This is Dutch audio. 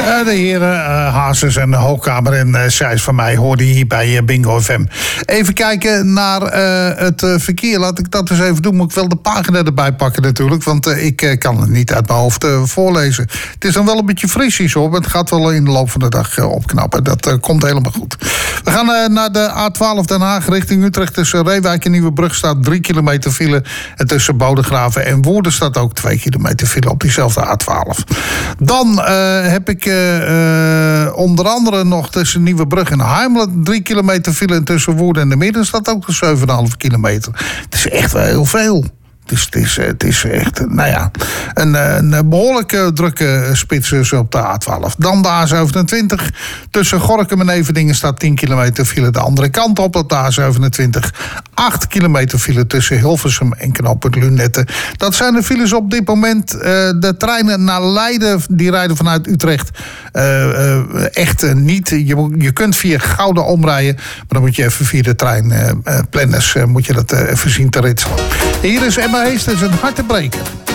De heren Hazes en Hoogkamer en Sijs van mij hoorden hier bij Bingo FM. Even kijken naar het verkeer. Laat ik dat eens even doen. Moet ik wel de pagina erbij pakken natuurlijk. Want ik kan het niet uit mijn hoofd voorlezen. Het is dan wel een beetje frisjes hoor. Maar het gaat wel in de loop van de dag opknappen. Dat komt helemaal goed. We gaan naar de A12 Den Haag richting Utrecht. Tussen Reewijk en Nieuwebrug staat 3 kilometer file. En tussen Bodegraven en Woerden staat ook 2 kilometer file op diezelfde A12. Dan heb ik onder andere nog tussen Nieuwebrug en Heimelen 3 kilometer file. En tussen Woerden en de Midden staat ook 7,5 kilometer. Het is echt wel heel veel. Het is echt, nou ja, een behoorlijk drukke spits op de A12. Dan de A27. Tussen Gorinchem en Everdingen staat 10 kilometer file de andere kant op de A27. 8 kilometer file tussen Hilversum en knooppunt Lunetten. Dat zijn de files op dit moment. De treinen naar Leiden, die rijden vanuit Utrecht echt niet. Je kunt via Gouda omrijden, maar dan moet je even via de treinplanners moet je dat even zien te ritselen. Hier is Emma Heesters, een hartebreker.